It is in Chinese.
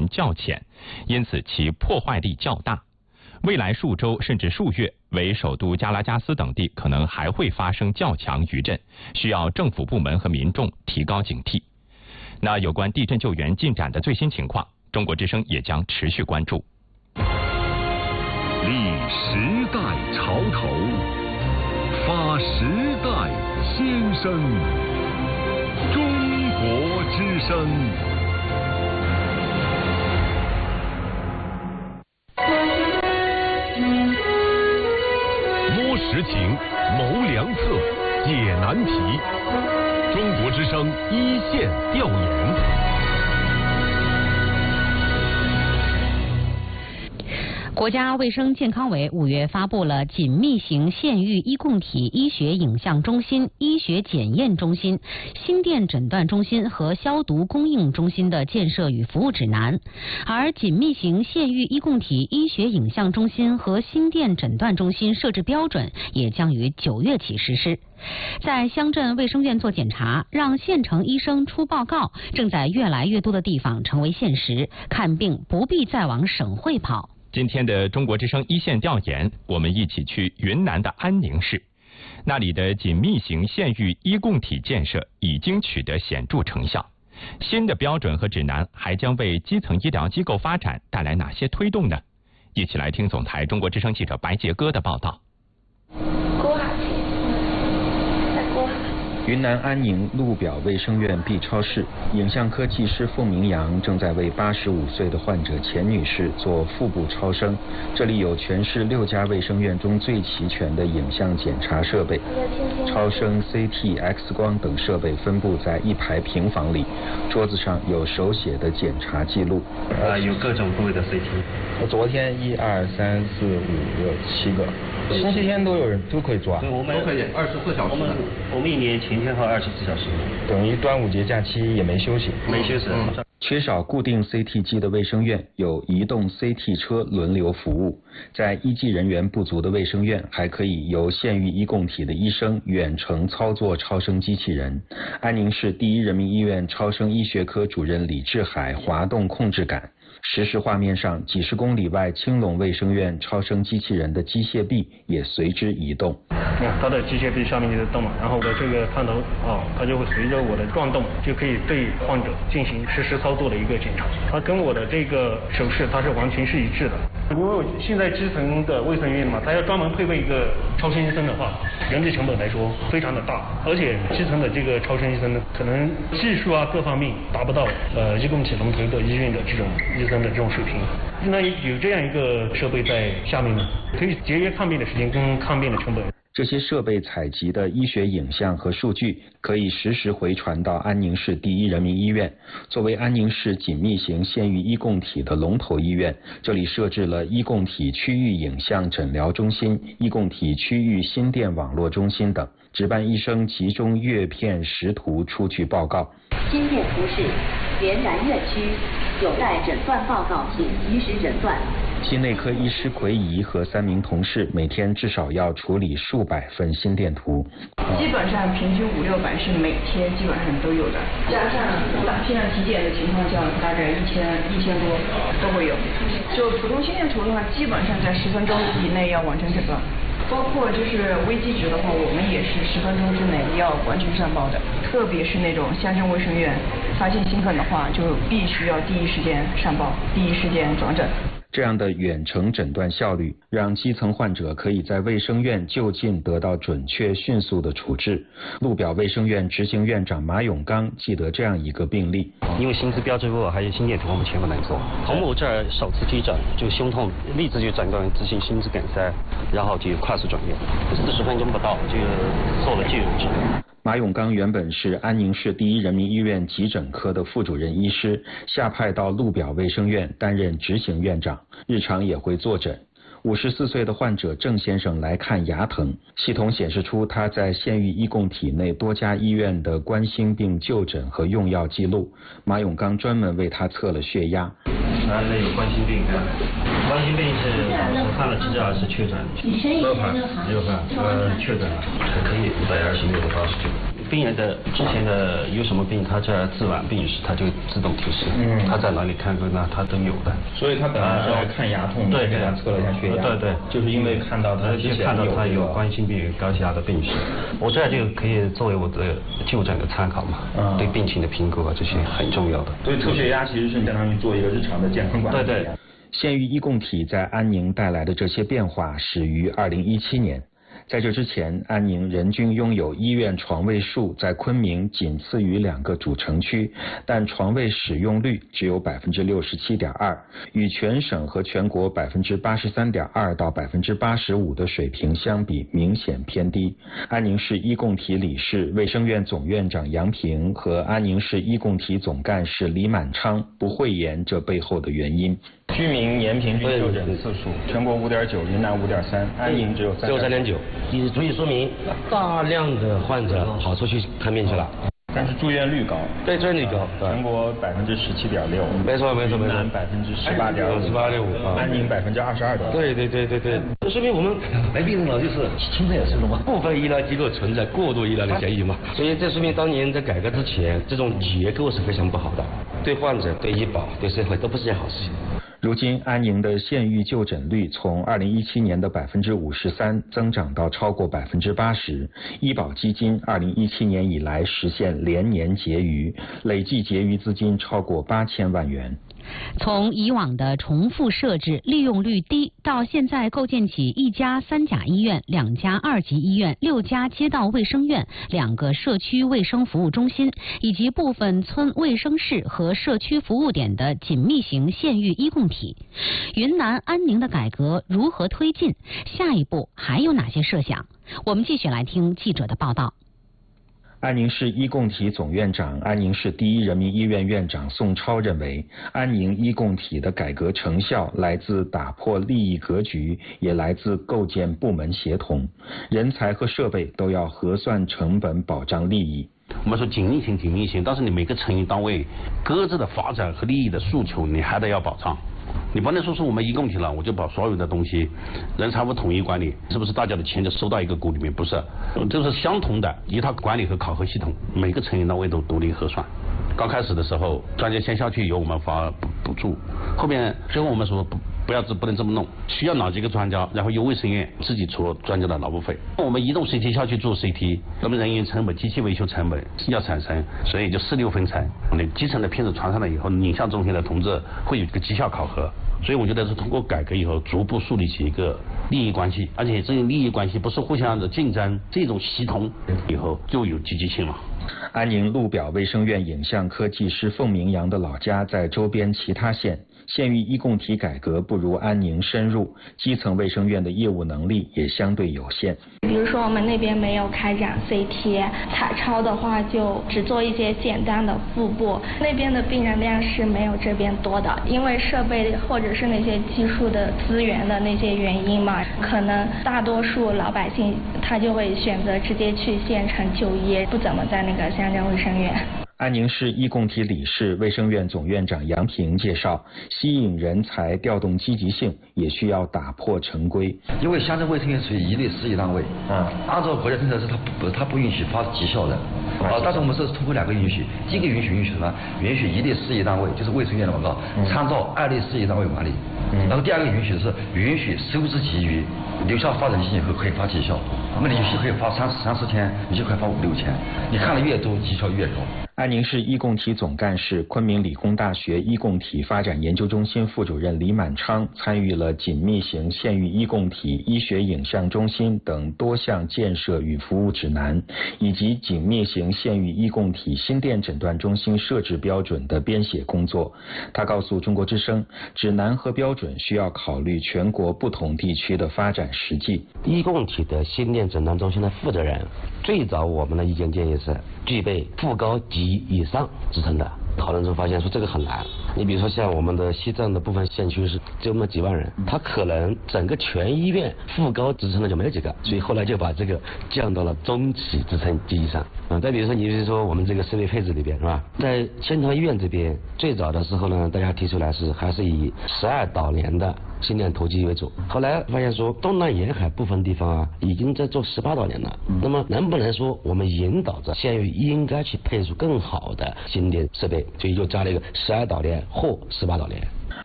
云较浅，因此其破坏力较大。未来数周甚至数月，为首都加拉加斯等地可能还会发生较强余震，需要政府部门和民众提高警惕。那有关地震救援进展的最新情况，中国之声也将持续关注。 立时代潮头，发时代先声。中国之声。摸实情，谋良策，解难题。中国之声一线调研。 国家卫生健康委5月发布了紧密型县域医共体医学影像中心、医学检验中心、心电诊断中心和消毒供应中心的建设与服务指南，而紧密型县域医共体医学影像中心和心电诊断中心设置标准也将于9月起实施。在乡镇卫生院做检查，让县城医生出报告，正在越来越多的地方成为现实，看病不必再往省会跑。 今天的中国之声一线调研，我们一起去云南的安宁市，那里的紧密型县域医共体建设已经取得显著成效。新的标准和指南还将为基层医疗机构发展带来哪些推动呢？一起来听总台中国之声记者白杰哥的报道。 云南安宁路表卫生院 B 超室，影像科技师凤明阳正在为85岁的患者钱女士做腹部超声。这里有全市6家卫生院中最齐全的影像检查设备，超声、CT、X 光等设备分布在一排平房里，桌子上有手写的检查记录。 有各种部位的 CT。 昨天1、2、3、4、5、6、7个。星期天都有人都可以做啊？ 我们都可以24小时。我们1年前天和24小时。 等于端午节假期也没休息。 没休息。 缺少固定 CT 机的卫生院有移动 CT 车轮流服务，在医技人员不足的卫生院还可以由县域医共体的医生远程操作超声机器人。安宁市第一人民医院超声医学科主任李志海滑动控制杆。实时画面上，几十公里外青龙卫生院超声机器人的机械臂也随之移动。 它的机械臂上面就是动嘛，然后我的这个探头它就会随着我的转动，就可以对患者进行实时操作的一个检查。它跟我的这个手势它是完全是一致的。因为现在基层的卫生院嘛，它要专门配备一个超声医生的话，人力成本来说非常的大，而且基层的这个超声医生呢，可能技术各方面达不到医共体龙头的医院的这种医生的这种水平。那有这样一个设备在下面呢，可以节约看病的时间跟看病的成本。 这些设备采集的医学影像和数据可以实时回传到安宁市第一人民医院。作为安宁市紧密型县域医共体的龙头医院，这里设置了医共体区域影像诊疗中心、医共体区域心电网络中心等，值班医生集中阅片识图出具报告。 心电图示原然院区，有待诊断报告，请及时诊断。 心内科医师奎仪和3名同事每天至少要处理数百份心电图。 基本上平均500-600是每天基本上都有的，加上大批量体检的情况下，大概1000多都会有。就普通心电图的话，基本上在10分钟以内要完成诊断。包括就是危机值的话，我们也是10分钟之内要完成上报的。特别是那种乡镇卫生院发现心梗的话，就必须要第一时间上报，第一时间转诊。 这样的远程诊断效率，让基层患者可以在卫生院就近得到准确迅速的处置。路表卫生院执行院长马永刚记得这样一个病例， 因为心资标志物还有心电图我们全部能做。同步这儿首次急诊就胸痛，立即就诊断执行心肌梗塞，然后就快速转院，40分钟不到就做了救治。 马永刚原本是安宁市第一人民医院急诊科的副主任医师，下派到路表卫生院担任执行院长，日常也会坐诊。54岁的患者郑先生来看牙疼，系统显示出他在县域医共体内多家医院的冠心病就诊和用药记录。马永刚专门为他测了血压。 男的有冠心病，冠心病是我看了支架是确诊，6判确诊了，还可以526和89。 病人的之前的有什么病，他这自然病史，他就自动提示。他在哪里看过，那他都有的。 所以他本来是要看牙痛， 对， 给他测了一下血压。 对， 就是因为看到他之前有冠心病、高血压的病史，我这就可以作为我的就诊的参考嘛。对病情的评估啊，这些很重要的。 对，测血压其实是相当于做一个日常的健康管理。 对。 县域医共体在安宁带来的这些变化始于2017年。在这之前，安宁人均拥有医院床位数在昆明仅次于2个主城区，但床位使用率只有67.2%，与全省和全国83.2%到85%的水平相比明显偏低。安宁市医共体理事、卫生院总院长杨平和安宁市医共体总干事李满昌不讳言这背后的原因。居民年平均就诊次数，全国5.9，云南5.3，安宁只有 3.9，也足以说明大量的患者跑出去看病去了。 但是住院率高， 对，住院率高， 全国17.6%， 没错， 云南18.5%，安宁22.2%。 对，这说明我们没病人了，就是轻症也是了嘛。部分医疗机构存在过度医疗的嫌疑嘛，所以这说明当年在改革之前，这种结构是非常不好的，对患者、对医保、对社会都不是件好事情。 如今，安宁的县域就诊率从2017年的53%增长到超过80%。医保基金2017年以来实现连年结余，累计结余资金超过8000万元。 从以往的重复设置、利用率低，到现在构建起1家3甲医院、2家2级医院、6家街道卫生院、2个社区卫生服务中心，以及部分村卫生室和社区服务点的紧密型县域医共体，云南安宁的改革如何推进？下一步还有哪些设想？我们继续来听记者的报道。 安宁市医共体总院长、安宁市第一人民医院院长宋超认为，安宁医共体的改革成效来自打破利益格局，也来自构建部门协同，人才和设备都要核算成本，保障利益。 我们说紧密型，但是你每个成营单位各自的发展和利益的诉求，你还得要保障。你不能说是我们医共体了，我就把所有的东西人财物统一管理，是不是大家的钱就收到一个股里面？不是，这是相同的一套管理和考核系统，每个成员单位都独立核算。刚开始的时候，专家先下去由我们发补助，后面最后我们说不能这么弄，需要哪几个专家，然后由卫生院自己出专家的劳务费。我们移动 CT 下去做 CT， 那么人员成本、机器维修成本要产生，所以就4-6分成。你基层的片子传上来以后，影像中心的同志会有一个绩效考核。所以我觉得是通过改革以后，逐步树立起一个利益关系，而且这种利益关系不是互相的竞争，这种系统以后就有积极性了。 安宁路表卫生院影像科技师凤明阳的老家在周边其他县，县域医共体改革不如安宁深入，基层卫生院的业务能力也相对有限。 比如说我们那边没有开展 CT， 彩超的话就只做一些简单的腹部，那边的病人量是没有这边多的，因为设备或者是那些技术的资源的那些原因嘛，可能大多数老百姓他就会选择直接去县城就医，不怎么在那个乡镇卫生院。 安宁市医共体理事、卫生院总院长杨平介绍，吸引人才、调动积极性，也需要打破陈规。 因为乡镇卫生院属于一类事业单位，按照国家政策是它不允许发绩效的，但是我们是通过2个允许，第一个允许什么？允许一类事业单位，就是卫生院的广告，参照2类事业单位管理。然后第2个允许是允许收支结余，留下发展性以后可以发绩效。我们有些可以发3-4千，有些可以发5-6千，你看的越多，绩效越高。 安宁市医共体总干事、昆明理工大学医共体发展研究中心副主任李满昌参与了紧密型县域医共体医学影像中心等多项建设与服务指南，以及紧密型县域医共体心电诊断中心设置标准的编写工作。他告诉中国之声，指南和标准需要考虑全国不同地区的发展实际。 医共体的心电诊断中心的负责人，最早我们的意见建议是具备副高级以上职称的。讨论中发现说这个很难， 你比如说像我们的西藏的部分县区是只有那么几万人，他可能整个全医院副高职称的就没有几个，所以后来就把这个降到了中级职称及以上。再比如说你比如说我们这个设备配置里边是吧，在仙桃医院这边最早的时候呢，大家提出来还是以12导联的心电图机为主，后来发现说东南沿海部分地方啊已经在做18导联了，那么能不能说我们引导着县域应该去配出更好的心电设备，所以就加了一个12导联或18导联。